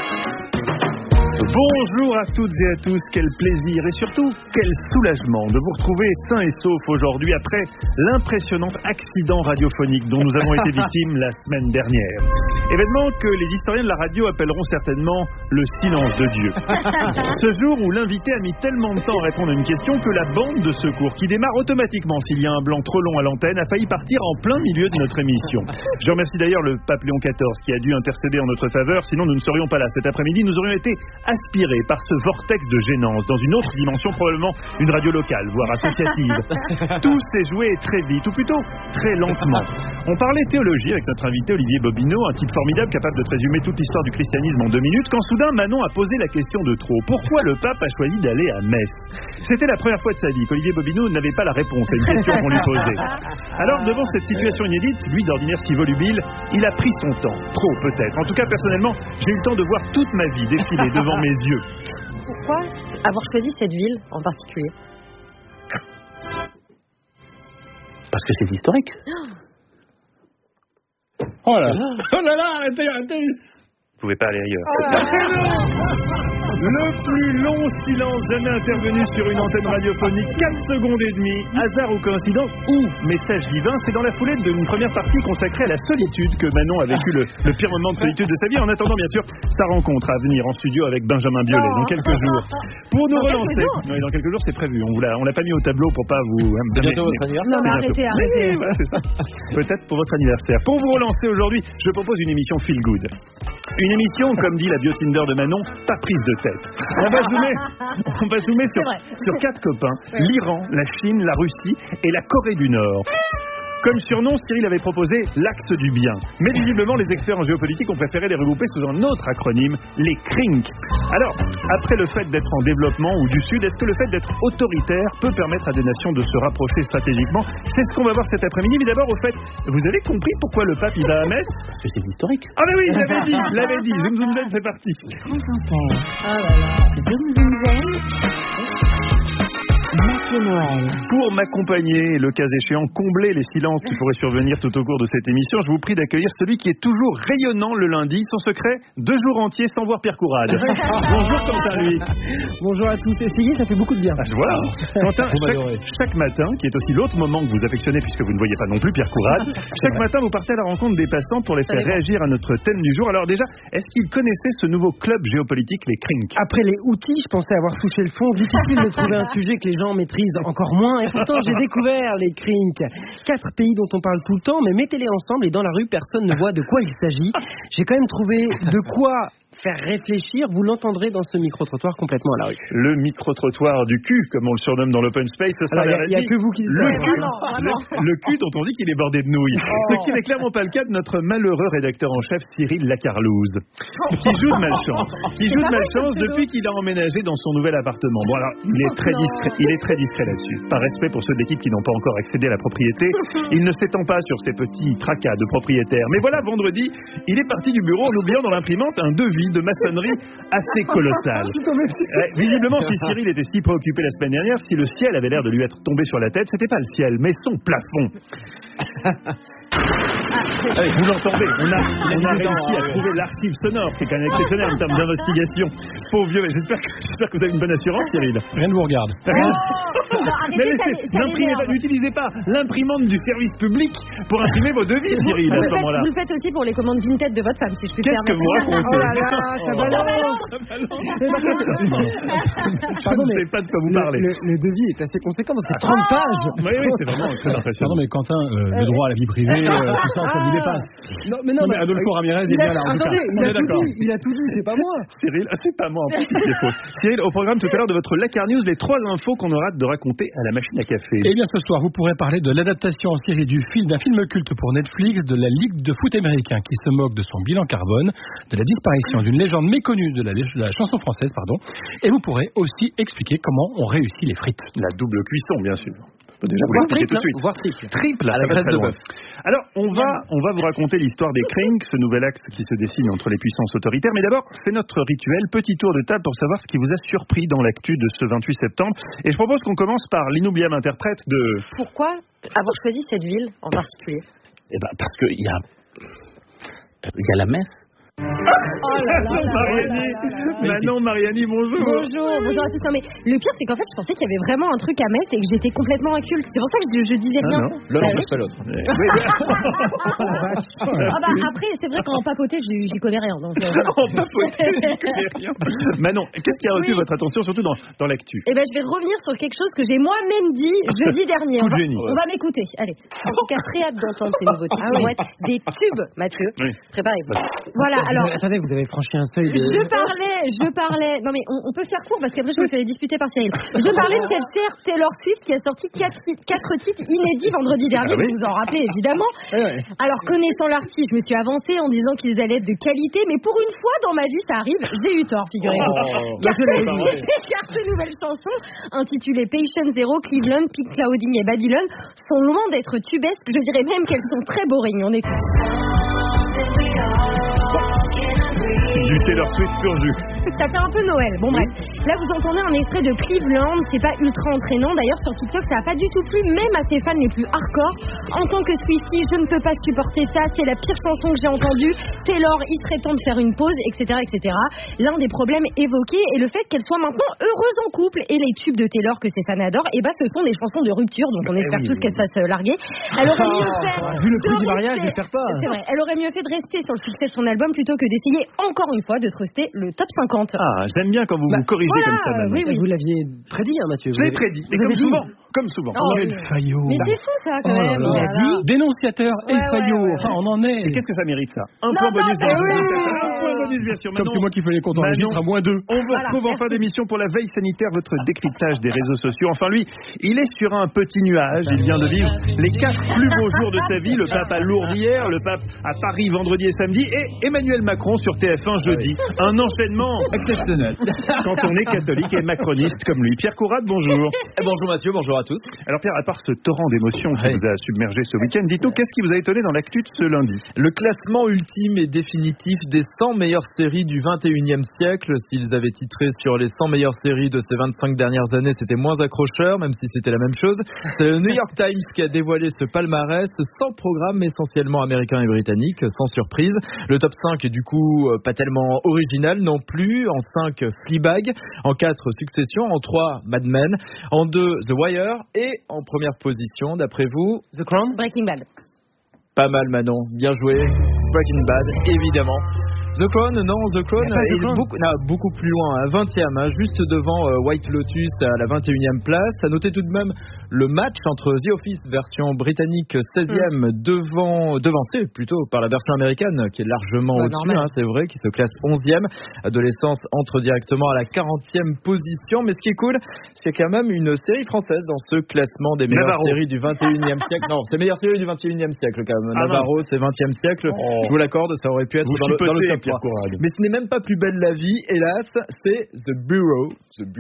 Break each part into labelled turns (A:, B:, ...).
A: Bonjour à toutes et à tous, quel plaisir et surtout quel soulagement de vous retrouver sains et saufs aujourd'hui après l'impressionnant accident radiophonique dont nous avons été victimes la semaine dernière. Événement que les historiens de la radio appelleront certainement le silence de Dieu. Ce jour où l'invité a mis tellement de temps à répondre à une question que la bande de secours qui démarre automatiquement s'il y a un blanc trop long à l'antenne a failli partir en plein milieu de notre émission. Je remercie d'ailleurs le pape Léon XIV qui a dû intercéder en notre faveur, sinon nous ne serions pas là. Cet après-midi, nous aurions été aspirés par ce vortex de gênance dans une autre dimension, probablement une radio locale, voire associative. Tout s'est joué très vite, ou plutôt très lentement. On parlait théologie avec notre invité Olivier Bobineau, un type formidable capable de te résumer toute l'histoire du christianisme en 2 minutes, quand soudain Manon a posé la question de trop. Pourquoi le pape a choisi d'aller à Metz? C'était la première fois de sa vie qu'Olivier Bobineau n'avait pas la réponse à une question qu'on lui posait. Alors, devant cette situation inédite, lui d'ordinaire si volubile, il a pris son temps. Trop peut-être. En tout cas, personnellement, j'ai eu le temps de voir toute ma vie défiler devant mes yeux.
B: Pourquoi avoir choisi cette ville en particulier?
C: Parce que c'est historique.
A: Oh là là, arrêtez. Vous pouvez pas aller ailleurs. Le plus long silence jamais intervenu sur une antenne radiophonique, 4 secondes et demie, hasard ou coïncidence ou message divin, c'est dans la foulée d'une première partie consacrée à la solitude que Manon a vécu le pire moment de solitude de sa vie, en attendant bien sûr sa rencontre à venir en studio avec Benjamin Biolay dans quelques jours. Pour nous relancer, dans quelques jours c'est prévu, on l'a pas mis au tableau pour pas vous...
C: C'est bientôt votre anniversaire.
B: Non mais arrêtez.
A: Oui, voilà, c'est ça. Peut-être pour votre anniversaire. Pour vous relancer aujourd'hui, je propose une émission Feel Good. Une émission, comme dit la bio-Tinder de Manon, pas prise de tête. On va zoomer sur 4 copains, l'Iran, la Chine, la Russie et la Corée du Nord. Comme surnom, Cyril avait proposé l'axe du bien. Mais visiblement, les experts en géopolitique ont préféré les regrouper sous un autre acronyme, les CRINC. Alors, après le fait d'être en développement ou du Sud, est-ce que le fait d'être autoritaire peut permettre à des nations de se rapprocher stratégiquement? C'est ce qu'on va voir cet après-midi. Mais d'abord, au fait, vous avez compris pourquoi le pape il va à Metz?
C: Parce que c'est historique.
A: Ah mais oui, je l'avais dit. Zoom Zoom Zen, c'est parti.
B: France Inter. Oh là là. Zoom Zoom Zen. Noël.
A: Pour m'accompagner, le cas échéant, combler les silences qui pourraient survenir tout au cours de cette émission, je vous prie d'accueillir celui qui est toujours rayonnant le lundi. Son secret, 2 jours entiers sans voir Pierre Courade. Bonjour Quentin, lui.
D: Bonjour à tous. Essayez, ça fait beaucoup de bien.
A: Ah, voilà. Quentin, chaque matin, qui est aussi l'autre moment que vous affectionnez puisque vous ne voyez pas non plus Pierre Courade, chaque matin vous partez à la rencontre des passants pour les faire réagir à notre thème du jour. Alors déjà, est-ce qu'ils connaissaient ce nouveau club géopolitique, les CRINC?
D: Après les outils, je pensais avoir touché le fond. Difficile de trouver un sujet que les gens maîtrisent encore moins. Et pourtant, j'ai découvert les CRINC. 4 pays dont on parle tout le temps, mais mettez-les ensemble et dans la rue, personne ne voit de quoi il s'agit. J'ai quand même trouvé de quoi faire réfléchir. Vous l'entendrez dans ce micro-trottoir complètement à la rue.
A: Le micro-trottoir du cul, comme on le surnomme dans l'open space.
D: Il n'y a que vous qui le savez.
A: Le cul dont on dit qu'il est bordé de nouilles. Ce qui n'est clairement pas le cas de notre malheureux rédacteur en chef Cyril Lacarlouze, qui joue de malchance depuis qu'il a emménagé dans son nouvel appartement. Bon alors, il est très discret là-dessus. Par respect pour ceux de l'équipe qui n'ont pas encore accédé à la propriété, il ne s'étend pas sur ces petits tracas de propriétaires. Mais voilà, vendredi, il est parti du bureau en oubliant dans l'imprimante un devis de maçonnerie assez colossal. Visiblement, si Cyril était si préoccupé la semaine dernière, si le ciel avait l'air de lui être tombé sur la tête, c'était pas le ciel, mais son plafond. Vous l'entendez, on a réussi à trouver l'archive sonore, c'est quand même exceptionnel en termes d'investigation. Pauvre vieux, j'espère que vous avez une bonne assurance, Cyril.
E: Rien ne vous regarde.
A: N'utilisez pas l'imprimante du service public pour imprimer vos devis, Cyril, à ce moment-là.
B: Vous le faites aussi pour les commandes Vinted de votre femme, si je puis
A: permettre. Qu'est-ce que vous racontez?
D: Oh là là, ça balance.
A: Je ne sais pas de quoi vous parlez.
D: Le devis est assez conséquent, c'est 30 pages.
A: Oui, c'est vraiment très impressionnant.
E: Pardon, mais Quentin, le droit à la vie privée, tout ça vous dépasse.
D: Non, mais
E: Adolfo Ramirez est bien là.
D: Attendez, il a tout dit, c'est pas moi.
A: Cyril, c'est pas moi en plus, c'est faux. Cyril, au programme tout à l'heure de votre Lacar News, les 3 infos qu'on aura de raconter à la machine à café.
E: Eh bien, ce soir, vous pourrez parler de l'adaptation en série d'un film culte pour Netflix de la Ligue de foot américain qui se moque de son bilan carbone, de la disparition d'une légende méconnue de la chanson française, et vous pourrez aussi expliquer comment on réussit les frites.
A: La double cuisson, bien sûr.
D: Déjà
A: voire
D: triple,
A: tout de suite.
D: voire triple.
A: Triple à la graisse de bœuf. Alors, on va vous raconter l'histoire des CRINC, ce nouvel axe qui se dessine entre les puissances autoritaires. Mais d'abord, c'est notre rituel, petit tour de table pour savoir ce qui vous a surpris dans l'actu de ce 28 septembre. Et je propose qu'on commence par l'inoubliable interprète de...
B: Pourquoi avoir choisi cette ville en particulier?
C: Parce qu'il y a la messe.
A: Manon Mariani, bonjour.
B: Bonjour à tous. Non, mais le pire, c'est qu'en fait, je pensais qu'il y avait vraiment un truc à Metz et que j'étais complètement inculte. C'est pour ça que je disais rien.
C: L'un n'empêche pas l'autre.
B: Après, c'est vrai qu'en papoter, j'y connais rien. Donc,
A: En papoter, j'y connais rien. Manon, qu'est-ce qui a retenu votre attention, surtout dans l'actu?
B: Eh ben, je vais revenir sur quelque chose que j'ai moi-même dit jeudi dernier. On va m'écouter. Allez. En tout cas, très hâte d'entendre ces nouveaux titres. Ça va être des tubes, Mathieu. Oui. Préparez-vous. Voilà. Alors.
D: Attendez, vous avez franchi un seuil.
B: Je parlais. Non mais on peut faire court parce qu'après je me fais disputer par Cyril. Je parlais de cette chère Taylor Swift qui a sorti 4 titres inédits vendredi dernier. Vous vous en rappelez évidemment. Alors connaissant l'artiste, je me suis avancée en disant qu'ils allaient être de qualité, mais pour une fois dans ma vie ça arrive, j'ai eu tort, figurez-vous. Car ces nouvelles chansons intitulées Patient Zero, Cleveland, Peak Clouding et Babylon sont loin d'être tubesques. Je dirais même qu'elles sont très boring. On écoute.
A: Du Taylor Swift pur jus.
B: Ça fait un peu Noël. Bon bref. Là vous entendez un extrait de Cleveland. C'est pas ultra entraînant. D'ailleurs sur TikTok ça a pas du tout plu, même à ses fans les plus hardcore. En tant que Swiftie, je ne peux pas supporter ça. C'est la pire chanson que j'ai entendue. Taylor, il serait temps de faire une pause, etc., etc. L'un des problèmes évoqués est le fait qu'elle soit maintenant heureuse en couple. Et les tubes de Taylor que ses fans adorent, et ce sont des chansons de rupture. Donc on espère tous qu'elle se fasse larguer. Elle aurait mieux fait.
D: Vu le prix du mariage, j'espère pas.
B: C'est vrai. Elle aurait mieux fait de rester sur le succès de son album plutôt que d'essayer encore une fois de truster le top 50.
A: Ah, j'aime bien quand vous vous corrigez comme ça, Manon.
B: Oui.
D: Vous l'aviez prédit, Mathieu.
A: Je l'ai prédit. Et comme souvent.
B: El
E: Fayot.
B: Mais c'est fou ça quand même.
E: Il a dit dénonciateur El Fayot. Enfin, on en est.
A: Et qu'est-ce que ça mérite ça? Un point bonus bien sûr.
E: Comme c'est moi qui fais les comptes enregistrés à -2.
A: On vous retrouve en fin d'émission pour la veille sanitaire, votre décryptage des réseaux sociaux. Enfin lui, il est sur un petit nuage. Il vient de vivre les 4 plus beaux jours de sa vie. Le pape à Lourdes hier, le pape à Paris vendredi et samedi, et Emmanuel Macron sur TF1 jeudi. Un enchaînement exceptionnel quand on est catholique et macroniste comme lui. Pierre Courade, bonjour.
F: Bonjour Mathieu, bonjour à tous.
A: Alors Pierre, à part ce torrent d'émotions qui vous a submergé ce week-end, dites-nous, qu'est-ce qui vous a étonné dans l'actu de ce lundi?
F: Le classement ultime et définitif des 100 meilleures séries du 21e siècle. S'ils avaient titré sur les 100 meilleures séries de ces 25 dernières années, c'était moins accrocheur, même si c'était la même chose. C'est le New York Times qui a dévoilé ce palmarès, 100 programmes essentiellement américains et britanniques, sans surprise. Le top 5 est du coup pas tellement original non plus. En 5, Fleabag. En 4, Succession. En 3, Mad Men. En 2, The Wire. Et en première position, d'après vous,
D: The Crown.
B: Breaking Bad.
F: Pas mal Manon, bien joué. Breaking Bad, évidemment. The Crown est beaucoup plus loin, à 20e, juste devant White Lotus à la 21e place. À noter tout de même le match entre The Office version britannique 16e devancé plutôt par la version américaine qui est largement au-dessus, c'est vrai, qui se classe 11e. Adolescence entre directement à la 40e position. Mais ce qui est cool, c'est quand même une série française dans ce classement des meilleures séries du 21e siècle. Non, c'est meilleure série du 21e siècle quand même. Navarro, c'est 20e siècle. Je vous l'accorde, ça aurait pu être dans le top 3. Mais ce n'est même pas plus belle la vie, hélas, c'est The Bureau,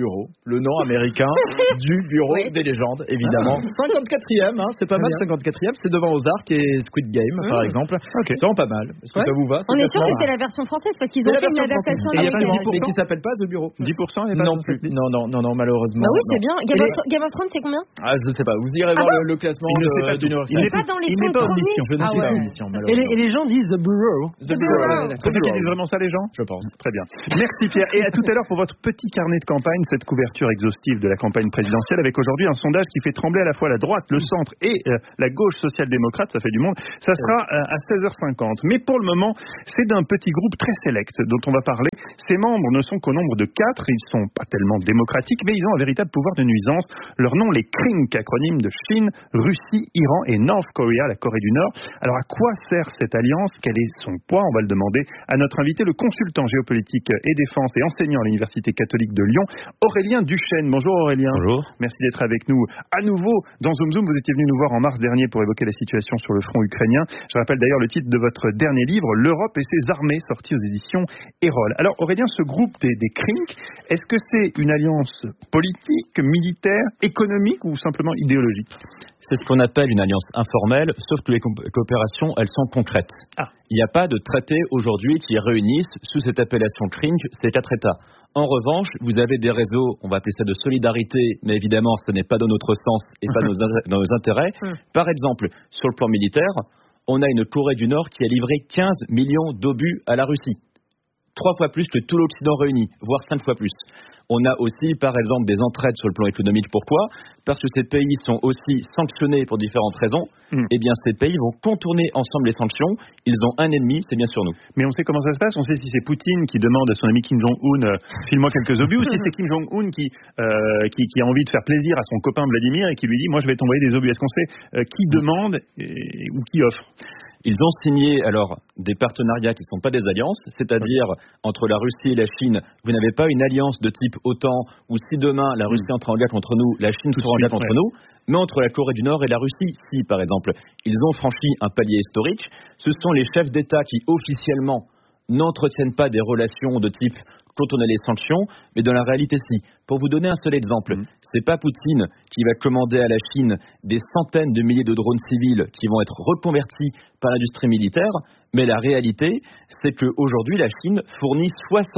F: le nom américain du bureau des légendes, évidemment. 54e, c'est pas mal, 54e, c'est devant Ozark et Squid Game, par exemple. C'est vraiment pas mal. Est-ce que ça vous va?
B: On est sûr que c'est la version française parce qu'ils ont fait une adaptation américaine.
F: Et qui s'appelle pas The Bureau.
A: 10%,
F: non plus. Non, malheureusement.
B: Bah oui, c'est bien. Game of Thrones, c'est combien?
F: Je sais pas. Vous irez voir le classement du New York Times.
B: Il n'est pas dans les 5 premiers.
F: Je ne suis pas en mission.
D: Et les gens disent The Bureau.
F: The Bureau.
A: Ils disent vraiment ça, les gens?
F: Je pense.
A: Très bien. Merci Pierre. Et à tout à l'heure pour votre petit carnet de campagne, cette couverture exhaustive de la campagne présidentielle avec aujourd'hui un sondage qui fait trembler à la fois la droite, le centre et la gauche social-démocrate, ça fait du monde. Ça sera à 16h50. Mais pour le moment, c'est d'un petit groupe très sélect dont on va parler. Ces membres ne sont qu'au nombre de 4. Ils sont pas tellement démocratiques, mais ils ont un véritable pouvoir de nuisance. Leur nom, les CRINC, acronyme de Chine, Russie, Iran et North Korea, la Corée du Nord. Alors à quoi sert cette alliance? Quel est son poids? On va le demander à notre invité, le consultant géopolitique et défense et enseignant à l'Université catholique de Lyon, Aurélien Duchesne. Bonjour Aurélien.
G: Bonjour.
A: Merci d'être avec nous à nouveau dans Zoom Zoom. Vous étiez venu nous voir en mars dernier pour évoquer la situation sur le front ukrainien. Je rappelle d'ailleurs le titre de votre dernier livre, L'Europe et ses armées, sorti aux éditions Erol. Alors Aurélien, ce groupe des CRINC, est-ce que c'est une alliance politique, militaire, économique ou simplement idéologique?
G: C'est ce qu'on appelle une alliance informelle, sauf que les coopérations, elles sont concrètes. Il n'y a pas de traité aujourd'hui qui réunissent sous cette appellation CRINC ces 4 États. En revanche, vous avez des réseaux, on va appeler ça de solidarité, mais évidemment, ce n'est pas dans notre sens et pas dans nos intérêts. Par exemple, sur le plan militaire, on a une Corée du Nord qui a livré 15 millions d'obus à la Russie. 3 fois plus que tout l'Occident réuni, voire 5 fois plus. On a aussi, par exemple, des entraides sur le plan économique. Pourquoi ? Parce que ces pays sont aussi sanctionnés pour différentes raisons. Eh bien, ces pays vont contourner ensemble les sanctions. Ils ont un ennemi, c'est bien sûr nous.
A: Mais on sait comment ça se passe. On sait si c'est Poutine qui demande à son ami Kim Jong-un file-moi quelques obus, ou si c'est Kim Jong-un qui a envie de faire plaisir à son copain Vladimir et qui lui dit moi je vais t'envoyer des obus. Est-ce qu'on sait qui demande ou qui offre ?
G: Ils ont signé alors des partenariats qui ne sont pas des alliances, c'est-à-dire entre la Russie et la Chine, vous n'avez pas une alliance de type OTAN où si demain la Russie entre en guerre contre nous, la Chine sera en guerre contre nous, mais entre la Corée du Nord et la Russie, si par exemple ils ont franchi un palier historique, ce sont les chefs d'État qui officiellement n'entretiennent pas des relations de type quand on a les sanctions, mais dans la réalité si. Pour vous donner un seul exemple, c'est pas Poutine qui va commander à la Chine des centaines de milliers de drones civils qui vont être reconvertis par l'industrie militaire, mais la réalité, c'est qu'aujourd'hui, la Chine fournit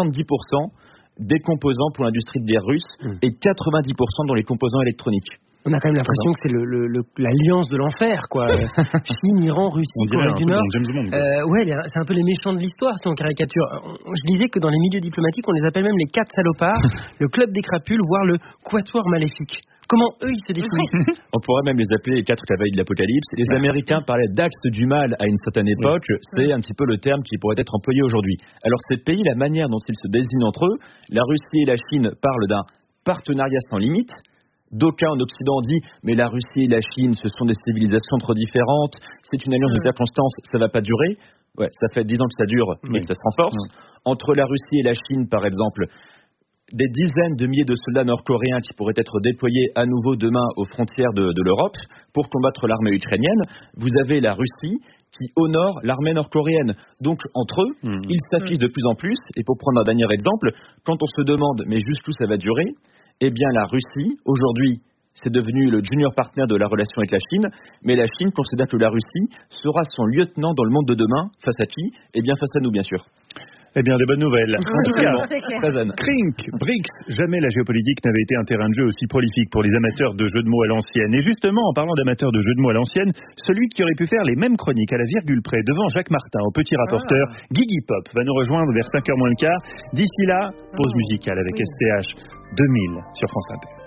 G: 70% des composants pour l'industrie de guerre russe et 90% dans les composants électroniques.
D: On a quand même l'impression que c'est l'alliance de l'enfer, quoi. Chine, Iran, Russie, Corée du Nord. Ouais, c'est un peu les méchants de l'histoire, si on caricature. Je disais que dans les milieux diplomatiques, on les appelle même les 4 salopards, le club des crapules, voire le quatuor maléfique. Comment eux, ils se définissent ?
G: On pourrait même les appeler les 4 cavaliers de l'apocalypse. Les Américains parlaient d'axe du mal à une certaine époque. C'est un petit peu le terme qui pourrait être employé aujourd'hui. Alors ces pays, la manière dont ils se désignent entre eux, la Russie et la Chine parlent d'un partenariat sans limite. D'aucuns en Occident disent mais la Russie et la Chine, ce sont des civilisations trop différentes, c'est une alliance de circonstances, ça ne va pas durer. Ouais, ça fait 10 ans que ça dure et que ça se renforce. Entre la Russie et la Chine, par exemple, des dizaines de milliers de soldats nord-coréens qui pourraient être déployés à nouveau demain aux frontières de l'Europe pour combattre l'armée ukrainienne. Vous avez la Russie qui honore l'armée nord-coréenne. Donc, entre eux, ils s'affichent de plus en plus. Et pour prendre un dernier exemple, quand on se demande mais jusqu'où ça va durer, eh bien, la Russie, aujourd'hui, c'est devenu le junior partner de la relation avec la Chine, mais la Chine considère que la Russie sera son lieutenant dans le monde de demain. Face à qui ? Eh bien, face à nous, bien sûr.
A: Eh bien, des bonnes nouvelles. En tout cas,
G: très zen.
A: Crink, BRICS, jamais la géopolitique n'avait été un terrain de jeu aussi prolifique pour les amateurs de jeux de mots à l'ancienne. Et justement, en parlant d'amateurs de jeux de mots à l'ancienne, celui qui aurait pu faire les mêmes chroniques à la virgule près devant Jacques Martin au petit rapporteur, Guigui Pop, va nous rejoindre vers 5h moins le quart. D'ici là, pause musicale avec SCH 2000 sur France Inter.